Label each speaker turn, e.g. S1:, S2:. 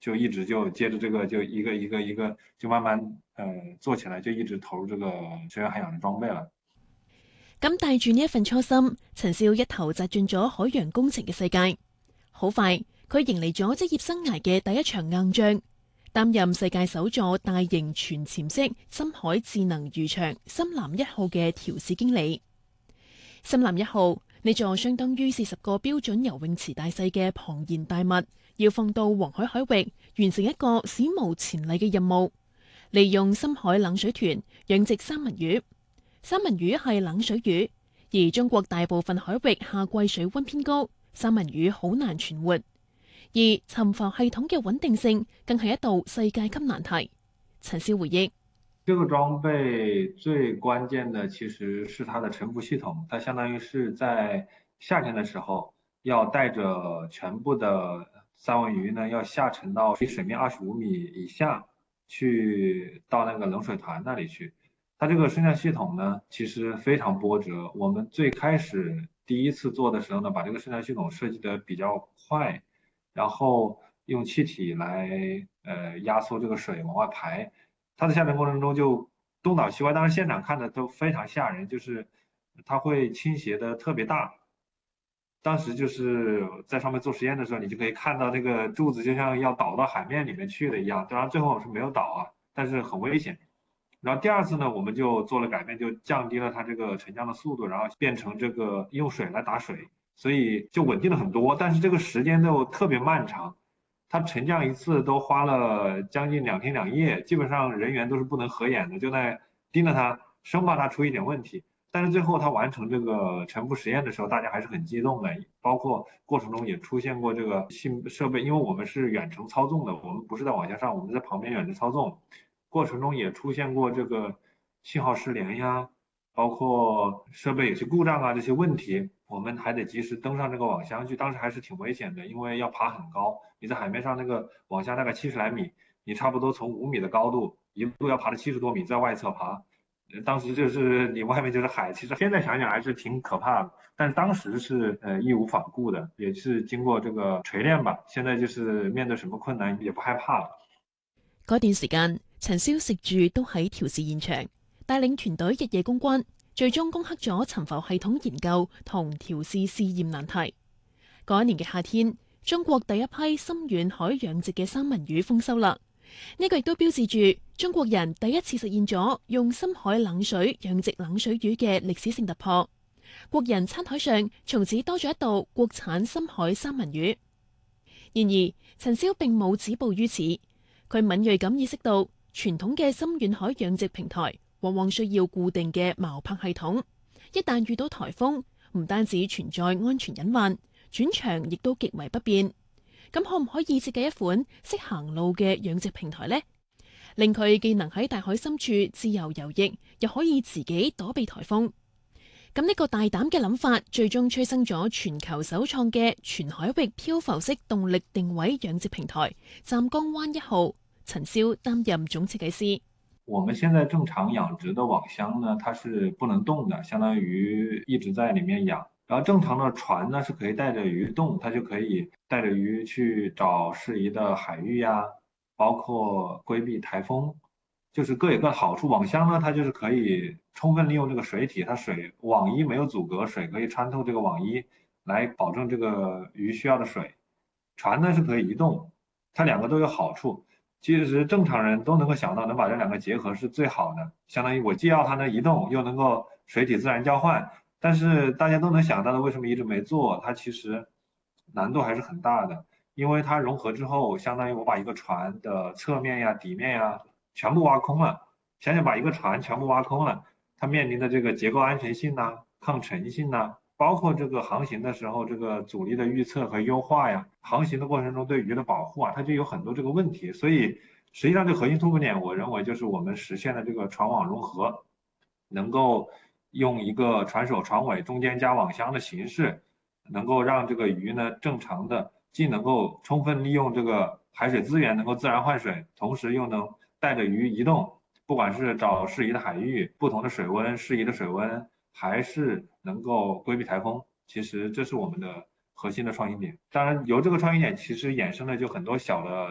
S1: 就一直就接着这个就一个就慢慢做起来，就一直投入这个水源涵養嘅裝備啦。
S2: 咁帶住呢一份初心，陳少一頭扎進咗海洋工程嘅世界。好快，佢迎嚟咗職業生涯嘅第一場硬仗，擔任世界首座大型全潛式深海智能漁場深藍1號嘅調試經理。深藍1號呢座相當於40個標準游泳池大細嘅龐然大物，要放到黃海海域完成一個史無前例嘅任務，利用深海冷水豚養殖三文魚。三文魚係冷水魚，而中國大部分海域夏季水溫偏高，三文魚好難存活，而沉浮系統嘅穩定性更係一道世界級難題。陳少回憶：
S1: 這個裝備最關鍵的其實是它的沉浮系統，它相當於是在夏天的時候要帶着全部的三文魚呢，要下沉到離水面25米以下，去到那個冷水團那裡去。它這個升降系統呢，其實非常波折。我們最開始第一次做的時候呢，把這個升降系統設計得比較快，然後用氣體來壓縮這個水往外排。它的下沉過程中就東倒西歪，當時現場看的都非常嚇人，就是它會傾斜得特別大。當時就是在上面做實驗的時候，你就可以看到那個柱子就像要倒到海面裡面去了一樣。當然最後是沒有倒啊，但是很危險。然後第二次呢，我們就做了改變，就降低了它這個沉降的速度，然後變成這個用水來打水，所以就穩定了很多。但是這個時間都特別漫長，它沉降一次都花了將近2天2夜，基本上人員都是不能合眼的，就在盯着它，生怕它出一點問題。但是最後它完成這個沉浮實驗的時候，大家還是很激動的，包括過程中也出現過這個新設備，因為我們是遠程操縱的，我們不是在網下上，我們在旁邊遠程操縱。過程中也出現過這個信號失聯呀，包括設備有些故障啊，這些問題，我們還得及時登上這個網箱去。當時還是挺危險的，因為要爬很高，你在海面上那個網箱大概70來米，你差不多從5米的高度一路要爬到70多米，在外側爬。當時就是你外面就是海，其實現在想想還是挺可怕的，但是當時是義無反顧的，也是經過這個錘煉吧。現在就是面對什麼困難也不害怕了。
S2: 嗰段時間，陳少食住都喺調試現場，帶領團隊日夜攻關，最終攻克咗沉浮系統研究同調試試驗難題。嗰一年嘅夏天，中國第一批深遠海養殖嘅三文魚豐收啦。呢個亦都標誌住中國人第一次實現咗用深海冷水養殖冷水魚嘅歷史性突破。國人餐台上從此多咗一道國產深海三文魚。然而，陳少並冇止步於此。佢敏銳咁意識到，傳統嘅深遠海養殖平台往往需要固定嘅錨泊系統，一旦遇到颱風，唔單止存在安全隱患，轉場亦都極為不便。咁可唔可以設計一款識行路嘅養殖平台呢？令佢既能喺大海深處自由游弋，又可以自己躲避颱風。咁呢個大膽嘅諗法，最終催生咗全球首創嘅全海域漂浮式動力定位養殖平台湛江灣1號。陳少擔任總設計師。
S1: 我們現在正常養殖的網箱呢，它是不能動的，相當於一直在裡面養。然後正常的船呢，是可以帶着魚動，它就可以帶着魚去找適宜的海域呀，包括規避颱風，就是各有各的好處。網箱呢，它就是可以充分利用這個水體，它網衣沒有阻隔，水可以穿透這個網衣，來保證這個魚需要的水。船呢是可以移動，它兩個都有好處。其實正常人都能夠想到，能把這兩個結合是最好的。相當於我既要它能移動，又能夠水體自然交換。但是大家都能想到的，為什麼一直沒做？它其實難度還是很大的，因為它融合之後，相當於我把一個船的側面呀、底面呀全部挖空了。想想把一個船全部挖空了，它面臨的這個結構安全性呐、抗沉性呐，包括這個航行的時候，這個阻力的預測和優化呀，航行的過程中對魚的保護啊，它就有很多這個問題。所以實際上這個核心突破點，我認為就是我們實現了這個船網融合，能夠用一個船首船尾中間加網箱的形式，能夠讓這個魚呢正常的，既能夠充分利用這個海水資源，能夠自然換水，同時又能帶着魚移動，不管是找適宜的海域、不同的水溫、適宜的水溫，還是能夠規避颱風，其實這是我們的核心的創新點。當然由這個創新點其實衍生了就很多小的